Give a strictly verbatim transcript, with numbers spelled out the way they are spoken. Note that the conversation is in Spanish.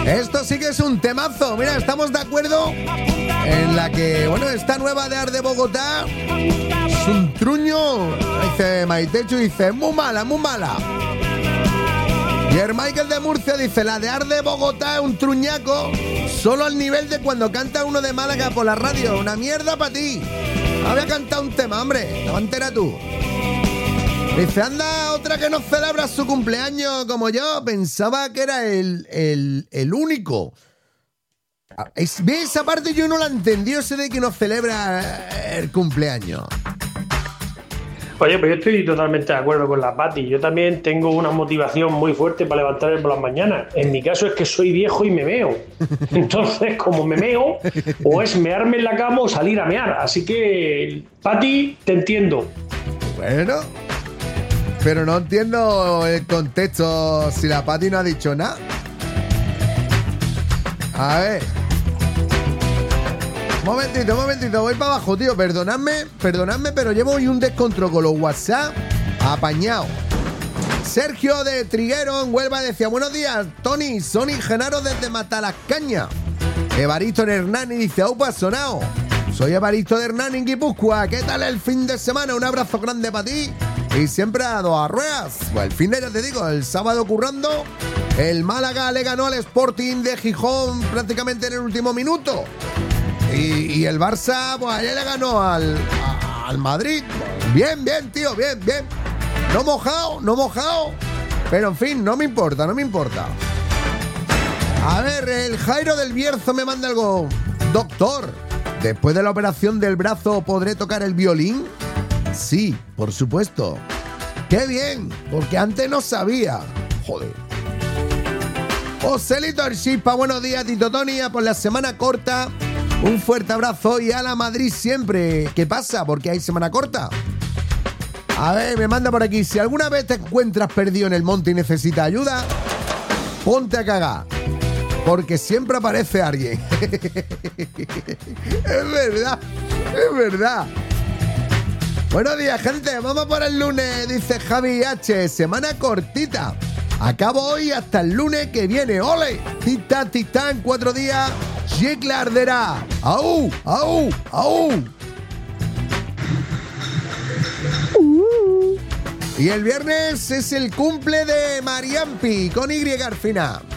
Esto sí que es un temazo. Mira, estamos de acuerdo en la que, bueno, esta nueva de Ar de Bogotá es un truño. Dice Maitechu, dice, muy mala, muy mala. Y el Michael de Murcia dice, la de Ar de Bogotá es un truñaco, solo al nivel de cuando canta uno de Málaga por la radio. Una mierda para ti. Había cantado un tema, hombre. No entera tú. Dice, anda, otra que no celebra su cumpleaños como yo. Pensaba que era el, el, el único. Es, ve, esa parte yo no la entendí, ese de que no celebra el cumpleaños. Oye, pues yo estoy totalmente de acuerdo con la Pati. Yo también tengo una motivación muy fuerte para levantarme por las mañanas. En mi caso es que soy viejo y me meo. Entonces, como me meo, o es mearme en la cama o salir a mear. Así que, Pati, te entiendo. Bueno, pero no entiendo el contexto si la Pati no ha dicho nada. A ver. Momentito, momentito, voy para abajo, tío. Perdonadme, perdonadme, pero llevo hoy un descontrol con los WhatsApp apañado. Sergio de Triguero en Huelva decía, buenos días, Tony, Sony Genaro desde Matalascaña. Evaristo de Hernani dice, aupa, sonado. Soy Evaristo de Hernani en Guipúzcoa. ¿Qué tal el fin de semana? Un abrazo grande para ti. Y siempre a dos ruedas. Pues el fin de, ya te digo, el sábado currando, el Málaga le ganó al Sporting de Gijón prácticamente en el último minuto. Y, y el Barça, pues ayer le ganó al, a, al Madrid. Bien, bien, tío, bien, bien. No mojado, no mojado. Pero en fin, no me importa, no me importa. A ver, el Jairo del Bierzo me manda algo. Doctor, ¿después de la operación del brazo podré tocar el violín? Sí, por supuesto. ¡Qué bien! Porque antes no sabía. Joder. Joselito Archipa, buenos días, Tito Tony, por la semana corta. Un fuerte abrazo y a la Madrid siempre. ¿Qué pasa? ¿Por qué hay semana corta? A ver, me manda por aquí. Si alguna vez te encuentras perdido en el monte y necesitas ayuda, ponte a cagar. Porque siempre aparece alguien. Es verdad, es verdad. Buenos días, gente. Vamos por el lunes, dice Javi H. Semana cortita. Acabo hoy hasta el lunes que viene. ¡Ole! Tita, tita, en cuatro días. Chicla arderá. ¡Au! ¡Au! ¡Au! Uh. Y el viernes es el cumple de Mariampi con Y al final.